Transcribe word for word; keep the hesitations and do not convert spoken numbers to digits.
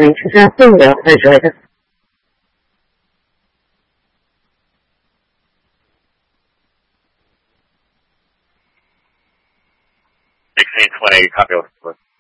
Thanks for asking. I enjoyed it. sixteen twenty, copy.